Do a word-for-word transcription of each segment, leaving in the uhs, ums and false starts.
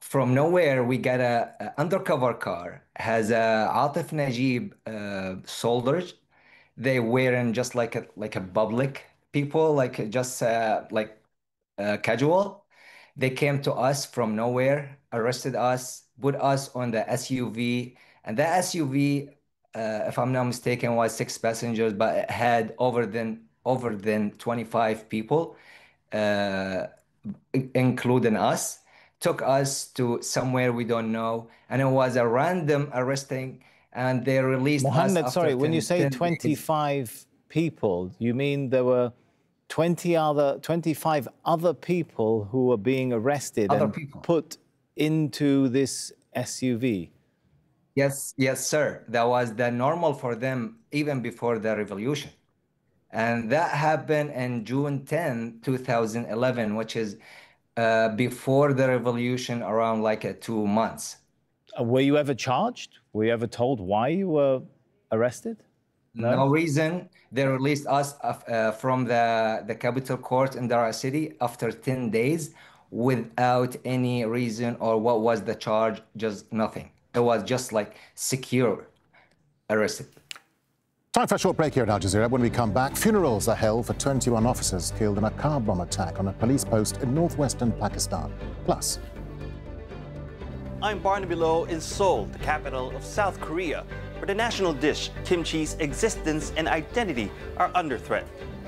from nowhere, we got a, a undercover car, has a Atif Najib uh, soldiers. They wearing just like a like a public people, like just uh, like uh, casual. They came to us from nowhere, arrested us, put us on the S U V, and that S U V, uh, if I'm not mistaken, was six passengers, but it had over than over than twenty-five people, uh, in- including us. Took us to somewhere we don't know, and it was a random arresting, and they released us Mohammed, after sorry, when you ten say ten days. twenty-five people, you mean there were twenty other, twenty-five other people who were being arrested Other and people. put into this S U V? Yes, yes, sir. That was the normal for them even before the revolution. And that happened in June tenth, two thousand eleven, which is uh, before the revolution, around like uh, two months. Uh, Were you ever charged? Were you ever told why you were arrested? No reason. They released us of- uh, from the, the capital court in Dara City after ten days without any reason or what was the charge, just nothing. It was just like secure arrested. Time for a short break here at Al Jazeera. When we come back, funerals are held for twenty-one officers killed in a car bomb attack on a police post in northwestern Pakistan. Plus, I'm Barnaby Lowe in Seoul, the capital of South Korea, where the national dish, kimchi's existence and identity are under threat.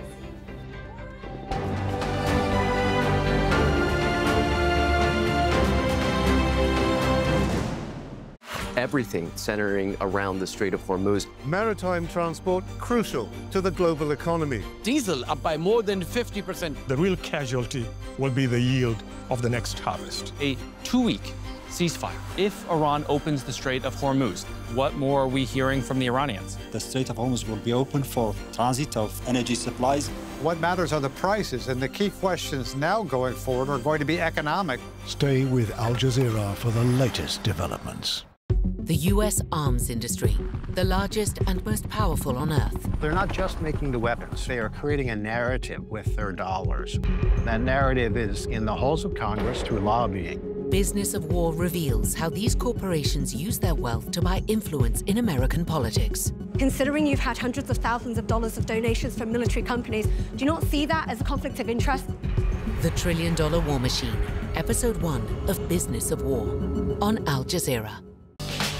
Everything centering around the Strait of Hormuz. Maritime transport crucial to the global economy. Diesel up by more than fifty percent. The real casualty will be the yield of the next harvest. A two-week ceasefire. If Iran opens the Strait of Hormuz, what more are we hearing from the Iranians? The Strait of Hormuz will be open for transit of energy supplies. What matters are the prices, and the key questions now going forward are going to be economic. Stay with Al Jazeera for the latest developments. The U S arms industry, the largest and most powerful on Earth. They're not just making the weapons, they are creating a narrative with their dollars. That narrative is in the halls of Congress through lobbying. Business of War reveals how these corporations use their wealth to buy influence in American politics. Considering you've had hundreds of thousands of dollars of donations from military companies, do you not see that as a conflict of interest? The Trillion Dollar War Machine, Episode one of Business of War, on Al Jazeera.